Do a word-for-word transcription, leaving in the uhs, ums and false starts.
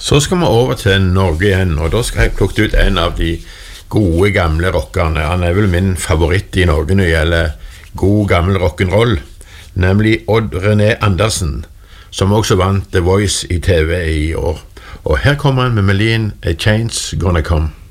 Så skal vi over til Norge igjen, og da skal jeg plukke ut en av de gode gamle rockerne. Han er vel min favoritt i Norge når det gjelder god gammel rock'n'roll, nemlig Odd René Andersen, som også vant The Voice i T V i år. Og her kommer han med melodien A Change's Gonna Come.